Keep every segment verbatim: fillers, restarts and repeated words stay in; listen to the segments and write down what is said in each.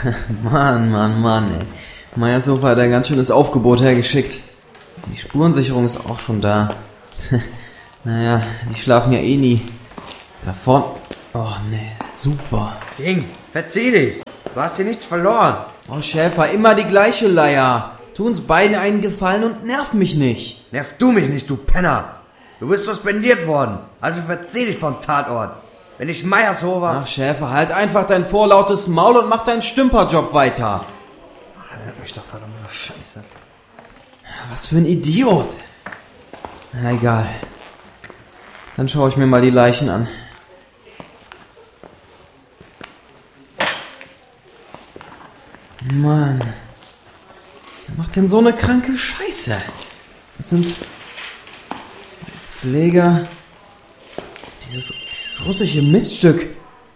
Mann, Mann, Mann, ey. Meyershofer hat ein ganz schönes Aufgebot hergeschickt. Die Spurensicherung ist auch schon da. Naja, die schlafen ja eh nie. Da vorne... Oh, nee, super. King, verzieh dich. Du hast hier nichts verloren. Oh, Schäfer, immer die gleiche Leier. Tu uns beiden einen Gefallen und nerv mich nicht. Nerv du mich nicht, du Penner. Du bist suspendiert worden. Also verzieh dich vom Tatort. Wenn ich Meyershofer... Ach, Schäfer, halt einfach dein vorlautes Maul und mach deinen Stümperjob weiter. Hört mich doch verdammt nur Scheiße. Was für ein Idiot. Na, egal. Dann schaue ich mir mal die Leichen an. Mann. Wer macht denn so eine kranke Scheiße? Das sind zwei Pfleger. Dieses, dieses russische Miststück.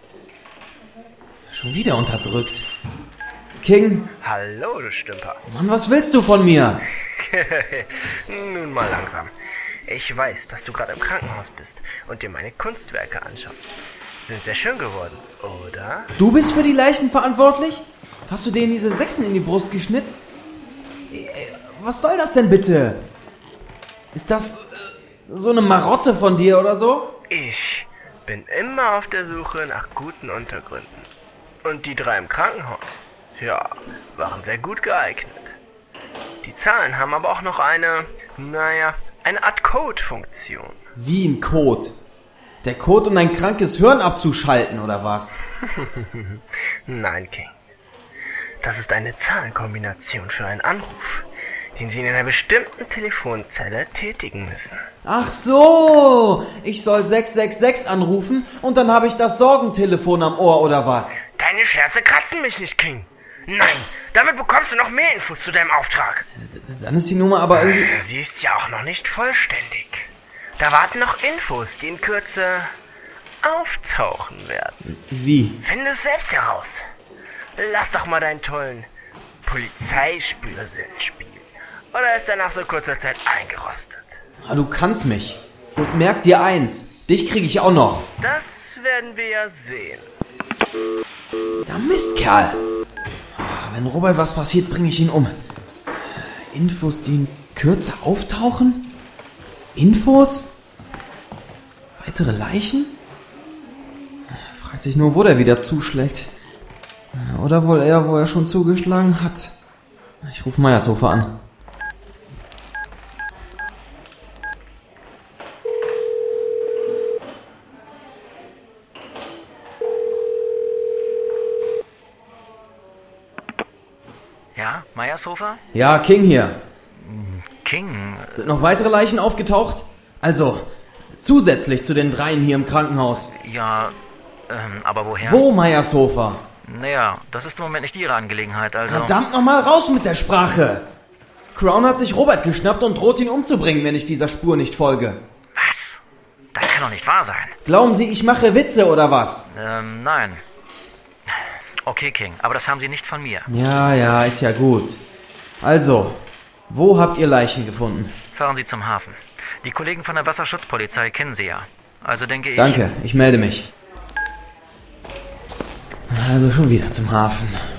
Schon wieder unterdrückt. King? Hallo, du Stümper. Mann, was willst du von mir? Nun mal langsam. Ich weiß, dass du gerade im Krankenhaus bist und dir meine Kunstwerke anschaust. Sind sehr schön geworden, oder? Du bist für die Leichen verantwortlich? Hast du denen diese Sechsen in die Brust geschnitzt? Was soll das denn bitte? Ist das äh, so eine Marotte von dir oder so? Ich bin immer auf der Suche nach guten Untergründen. Und die drei im Krankenhaus, ja, waren sehr gut geeignet. Die Zahlen haben aber auch noch eine, naja, eine Art Code-Funktion. Wie ein Code? Der Code, um dein krankes Hirn abzuschalten, oder was? Nein, King. Das ist eine Zahlenkombination für einen Anruf, den Sie in einer bestimmten Telefonzelle tätigen müssen. Ach so, ich soll sechs sechs sechs anrufen und dann habe ich das Sorgentelefon am Ohr, oder was? Deine Scherze kratzen mich nicht, King. Nein, damit bekommst du noch mehr Infos zu deinem Auftrag. Dann ist die Nummer aber irgendwie... Sie ist ja auch noch nicht vollständig. Da warten noch Infos, die in Kürze auftauchen werden. Wie? Finde es selbst heraus. Lass doch mal deinen tollen Polizeispürsinn spielen. Oder ist er nach so kurzer Zeit eingerostet? Ah, du kannst mich. Und merk dir eins, dich kriege ich auch noch. Das werden wir ja sehen. Dieser Mistkerl. Wenn Robert was passiert, bringe ich ihn um. Infos, die in Kürze auftauchen? Infos? Weitere Leichen? Fragt sich nur, wo der wieder zuschlägt. Oder wohl eher, wo er schon zugeschlagen hat. Ich rufe Meyershofer an. Ja, Meyershofer? Ja, King hier. King? Sind noch weitere Leichen aufgetaucht? Also, zusätzlich zu den dreien hier im Krankenhaus. Ja, ähm, aber woher? Wo, Meyershofer? Naja, das ist im Moment nicht Ihre Angelegenheit, also... Verdammt nochmal raus mit der Sprache! Crown hat sich Robert geschnappt und droht ihn umzubringen, wenn ich dieser Spur nicht folge. Was? Das kann doch nicht wahr sein. Glauben Sie, ich mache Witze oder was? Ähm, nein. Okay, King, aber das haben Sie nicht von mir. Ja, ja, ist ja gut. Also, wo habt ihr Leichen gefunden? Fahren Sie zum Hafen. Die Kollegen von der Wasserschutzpolizei kennen Sie ja. Also denke ich... Danke, ich melde mich. Also schon wieder zum Hafen.